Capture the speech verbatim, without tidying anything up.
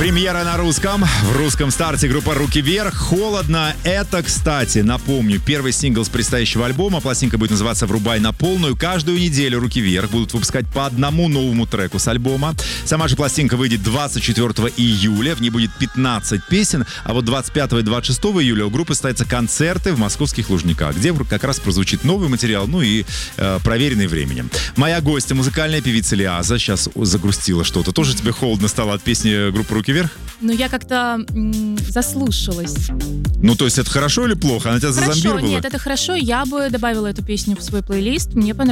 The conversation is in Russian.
Премьера на русском. В русском старте группа «Руки вверх». «Холодно». Это, кстати, напомню, первый сингл с предстоящего альбома. Пластинка будет называться «Врубай на полную». Каждую неделю «Руки вверх» будут выпускать по одному новому треку с альбома. Сама же пластинка выйдет двадцать четвёртого июля. В ней будет пятнадцать песен. А вот двадцать пятого и двадцать шестого июля у группы состоятся концерты в московских Лужниках, где как раз прозвучит новый материал, ну и э, проверенный временем. Моя гостья, музыкальная певица Лиаза, сейчас загрустила что-то. Тоже тебе холодно стало от песни группы «Руки вверх»? Ну, я как-то м- заслушалась. Ну, то есть это хорошо или плохо? Она тебя Хорошо, зазомбировала? нет, это хорошо. Я бы добавила эту песню в свой плейлист. Мне понравилось.